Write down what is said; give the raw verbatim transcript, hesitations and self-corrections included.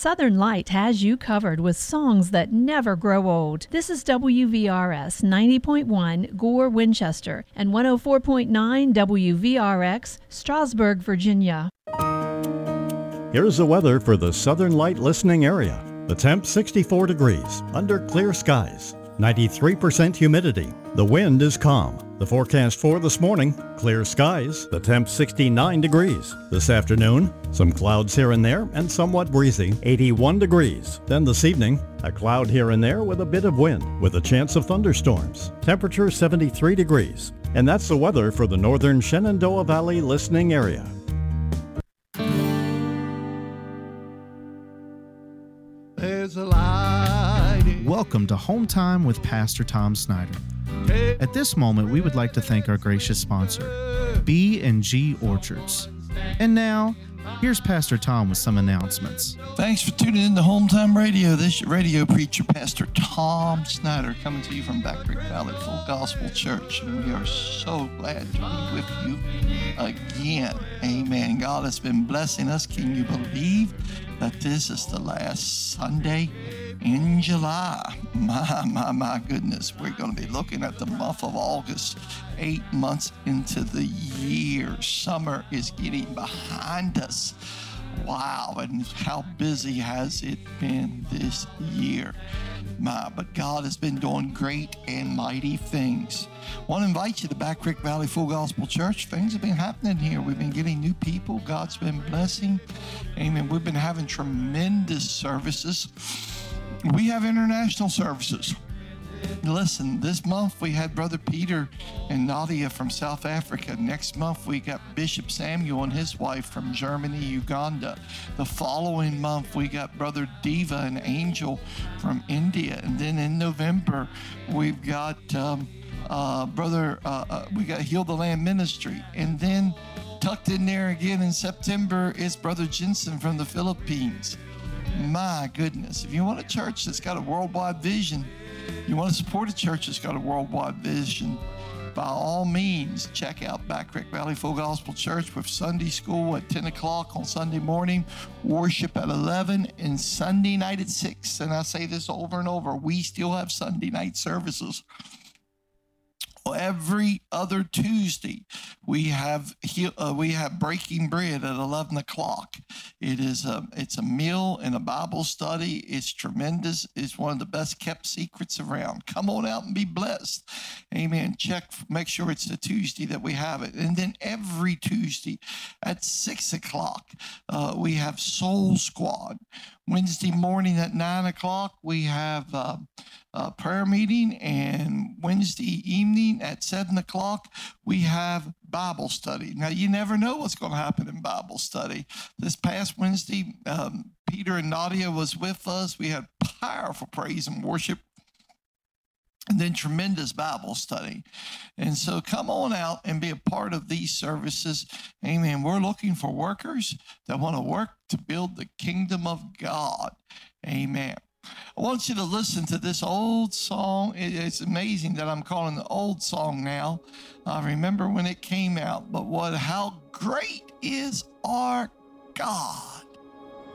Southern Light has you covered with songs that never grow old. This is W V R S ninety point one Gore, Winchester, and one oh four point nine W V R X, Strasburg, Virginia. Here's the weather for the Southern Light listening area. The temp sixty-four degrees, under clear skies, ninety-three percent humidity. The wind is calm. The forecast for this morning, clear skies, the temp sixty-nine degrees. This afternoon, some clouds here and there and somewhat breezy, eighty-one degrees. Then this evening, a cloud here and there with a bit of wind, with a chance of thunderstorms. Temperature seventy-three degrees. And that's the weather for the northern Shenandoah Valley listening area. There's a light. Welcome to Home Time with Pastor Tom Snyder. At this moment, we would like to thank our gracious sponsor, B and G Orchards. And now, here's Pastor Tom with some announcements. Thanks for tuning in to Home Time Radio. This is your radio preacher, Pastor Tom Snyder, coming to you from Back Creek Valley Full Gospel Church. And we are so glad to be with you again. Amen. God has been blessing us. Can you believe that this is the last Sunday in July? My, my, my goodness. We're going to be looking at the month of August, eight months into the year. Summer is getting behind us. Wow, and how busy has it been this year? My, but God has been doing great and mighty things. I want to invite you to Back Creek Valley Full Gospel Church. Things have been happening here. We've been getting new people. God's been blessing. Amen. We've been having tremendous services. We have international services. Listen, this month we had Brother Peter and Nadia from South Africa. Next month we got Bishop Samuel and his wife from Germany, Uganda. The following month we got Brother Deva and Angel from India. And then in November we've got um, uh, Brother, uh, uh, we got Heal the Land Ministry. And then tucked in there again in September is Brother Jensen from the Philippines. My goodness, if you want a church that's got a worldwide vision, you want to support a church that's got a worldwide vision, by all means, check out Back Creek Valley Full Gospel Church with Sunday school at ten o'clock on Sunday morning, worship at eleven, and Sunday night at six. And I say this over and over, we still have Sunday night services. Every other Tuesday, we have uh, we have Breaking Bread at eleven o'clock. It is a it's a meal and a Bible study. It's tremendous. It's one of the best kept secrets around. Come on out and be blessed. Amen. Check, make sure it's the Tuesday that we have it. And then every Tuesday at six o'clock, uh, we have Soul Squad. Wednesday morning at nine o'clock, we have uh, a prayer meeting, and Wednesday evening at seven o'clock, we have Bible study. Now, you never know what's going to happen in Bible study. This past Wednesday, um, Peter and Nadia was with us. We had powerful praise and worship, and then tremendous Bible study. And so come on out and be a part of these services. Amen. We're looking for workers that want to work to build the kingdom of God. Amen. I want you to listen to this old song. It's amazing that I'm calling the old song now. I remember when it came out, but what, how great is our God.